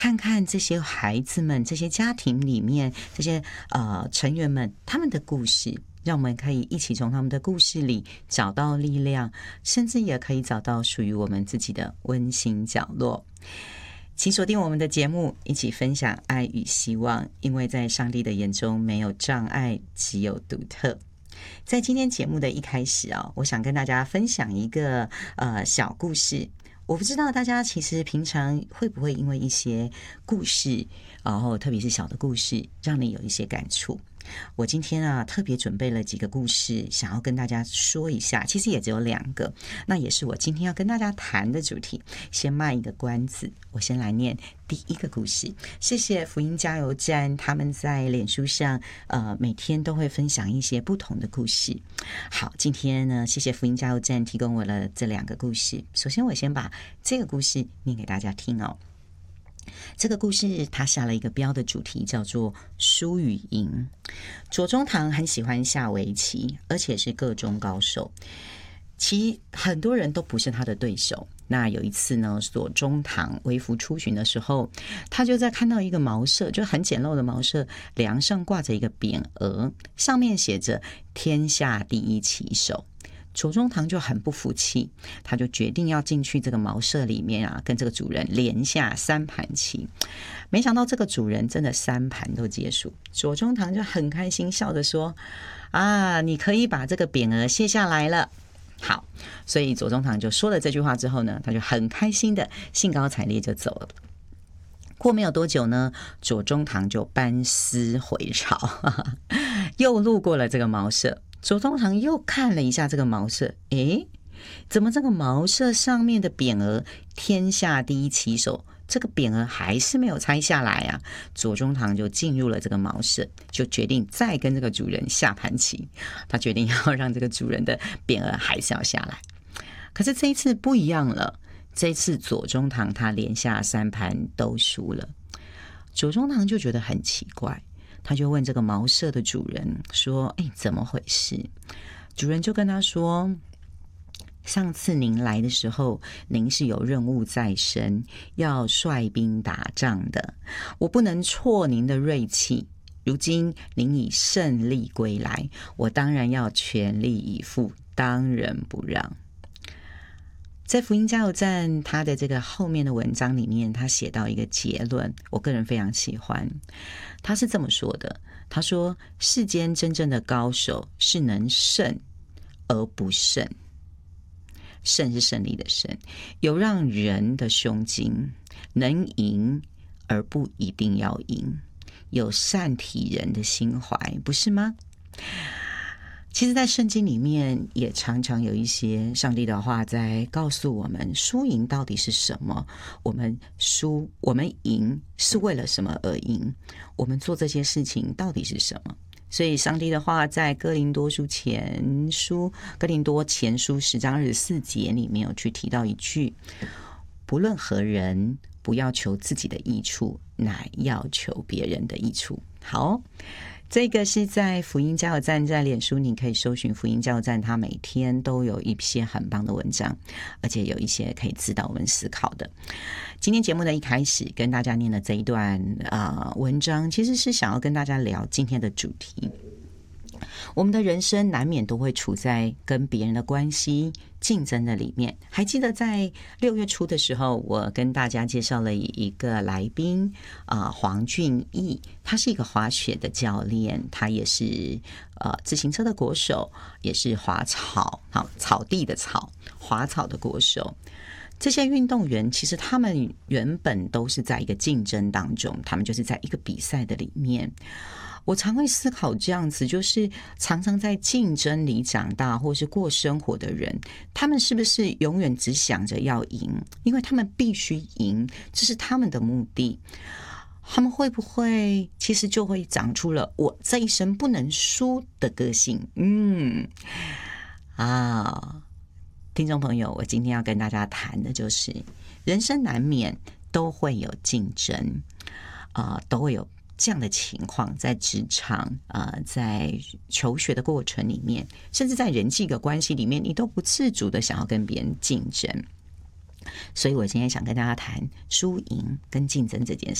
看看这些孩子们、这些家庭里面这些成员们他们的故事，让我们可以一起从他们的故事里找到力量，甚至也可以找到属于我们自己的温馨角落。请锁定我们的节目，一起分享爱与希望，因为在上帝的眼中没有障碍，只有独特。在今天节目的一开始我想跟大家分享一个小故事。我不知道大家其实平常会不会因为一些故事，然后特别是小的故事，让你有一些感触。我今天特别准备了几个故事，想要跟大家说一下，其实也只有2个，那也是我今天要跟大家谈的主题。先卖一个关子，我先来念第一个故事。谢谢福音加油站，他们在脸书上每天都会分享一些不同的故事。好，今天呢，谢谢福音加油站提供我了这2个故事。首先我先把这个故事念给大家听这个故事他下了一个标的主题叫做输与赢。左宗棠很喜欢下围棋，而且是个中高手，其很多人都不是他的对手。那有一次呢，左宗棠微服出巡的时候，他就在看到一个茅舍，就很简陋的茅舍，梁上挂着一个匾额，上面写着天下第一棋手。左宗棠就很不服气，他就决定要进去这个茅舍里面跟这个主人连下3盘棋。没想到这个主人真的3盘都结束，左宗棠就很开心，笑着说你可以把这个匾额卸下来了。好，所以左宗棠就说了这句话之后呢，他就很开心的兴高采烈就走了。过没有多久呢，左宗棠就班师回朝又路过了这个茅舍。左宗棠又看了一下这个茅舍，怎么这个茅舍上面的匾额天下第一棋手，这个匾额还是没有拆下来左宗棠就进入了这个茅舍，就决定再跟这个主人下盘棋。他决定要让这个主人的匾额还是要下来。可是这一次不一样了，这一次左宗棠他连下3盘都输了。左宗棠就觉得很奇怪，他就问这个茅舍的主人说怎么回事？主人就跟他说，上次您来的时候，您是有任务在身，要率兵打仗的，我不能挫您的锐气。如今您已胜利归来，我当然要全力以赴，当仁不让。在福音加油站他的这个后面的文章里面，他写到一个结论，我个人非常喜欢。他是这么说的，他说世间真正的高手是能胜而不胜，胜是胜利的胜，有让人的胸襟，能赢而不一定要赢，有善体人的心怀，不是吗？其实在圣经里面也常常有一些上帝的话在告诉我们，输赢到底是什么，我们赢是为了什么而赢，我们做这些事情到底是什么。所以上帝的话在哥林多前书10章24节里面有去提到一句，不论何人，不要求自己的益处，乃要求别人的益处。好，这个是在福音加油站，在脸书你可以搜寻福音加油站，它每天都有一些很棒的文章，而且有一些可以指导我们思考的。今天节目的一开始跟大家念的这一段文章，其实是想要跟大家聊今天的主题。我们的人生难免都会处在跟别人的关系竞争的里面。还记得在6月初的时候，我跟大家介绍了一个来宾黄俊毅，他是一个滑雪的教练，他也是自行车的国手，也是滑草草地的草滑草的国手。这些运动员其实他们原本都是在一个竞争当中，他们就是在一个比赛的里面。我常会思考这样子，就是常常在竞争里长大或是过生活的人，他们是不是永远只想着要赢，因为他们必须赢，这是他们的目的。他们会不会其实就会长出了我这一生不能输的个性？听众朋友，我今天要跟大家谈的就是人生难免都会有竞争都会有这样的情况，在职场在求学的过程里面，甚至在人际的关系里面，你都不自主的想要跟别人竞争。 所以我今天想跟大家谈输赢跟竞争这件事。